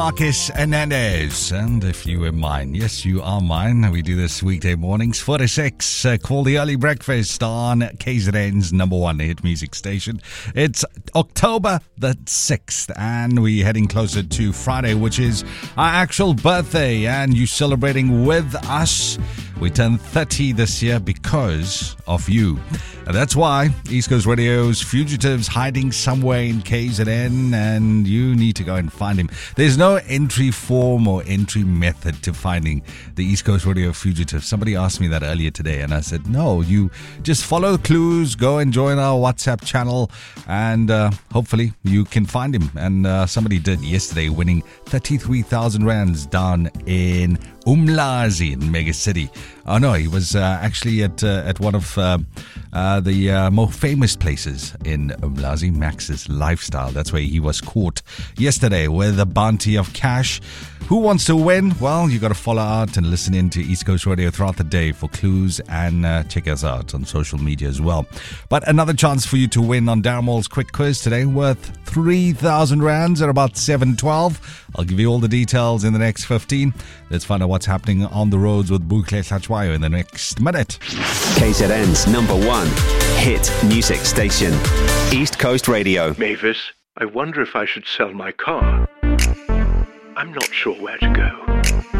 Marcus Hernandez, and if you were mine, yes, you are mine. We do this weekday mornings, 4 to 6, called The Early Breakfast on KZN's number one hit music station. It's October the 6th, and we're heading closer to Friday, which is our actual birthday, and you celebrating with us. We turned 30 this year because of you. And that's why East Coast Radio's Fugitive's hiding somewhere in KZN, and you need to go and find him. There's no entry form or entry method to finding the East Coast Radio Fugitive. Somebody asked me that earlier today, and I said, no, you just follow clues, go and join our WhatsApp channel, and hopefully you can find him. And somebody did yesterday, winning 33,000 rands down in Umlazi in Mega City. Oh no, he was actually at one of the more famous places in Umlazi, Max's Lifestyle. That's where he was caught yesterday with a bounty of cash. Who wants to win? Well, you got to follow out and listen in to East Coast Radio throughout the day for clues, and check us out on social media as well. But another chance for you to win on Darren Moore's quick quiz today, worth 3,000 rands at about 7:12. I'll give you all the details in the next 15. Let's find out what's happening on the roads with Bukle Hlachwayo in the next minute. KZN's number one hit music station, East Coast Radio. Mavis, I wonder if I should sell my car. I'm not sure where to go.